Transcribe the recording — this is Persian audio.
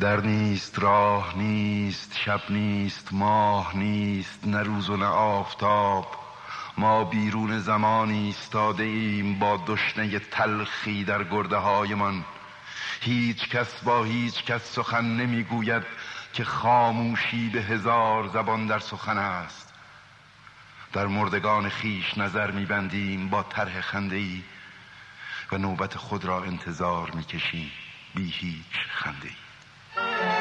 در نیست، راه نیست، شب نیست، ماه نیست، نه روز و نه آفتاب. ما بیرون زمان ایستاده ایم با دشنه تلخی در گرده هایمان. هیچ کس با هیچ کس سخن نمیگوید که خاموشی به هزار زبان در سخن است. در مردگان خیش نظر میبندیم با طرح خنده‌ای و نوبت خود را انتظار میکشیم بی هیچ خنده‌ای.